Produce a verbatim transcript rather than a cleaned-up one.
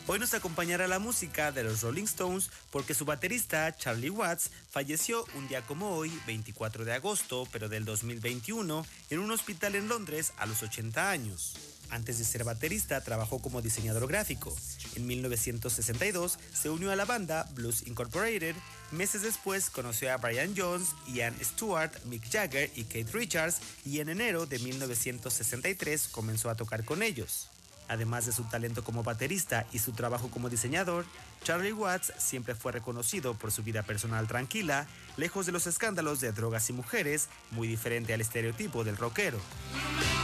Hoy nos acompañará la música de los Rolling Stones porque su baterista Charlie Watts falleció un día como hoy, veinticuatro de agosto, pero del dos mil veintiuno, en un hospital en Londres a los ochenta años. Antes de ser baterista, trabajó como diseñador gráfico. En mil novecientos sesenta y dos se unió a la banda Blues Incorporated. Meses después conoció a Brian Jones, Ian Stewart, Mick Jagger y Keith Richards, y en enero de mil novecientos sesenta y tres comenzó a tocar con ellos. Además de su talento como baterista y su trabajo como diseñador, Charlie Watts siempre fue reconocido por su vida personal tranquila, lejos de los escándalos de drogas y mujeres, muy diferente al estereotipo del rockero.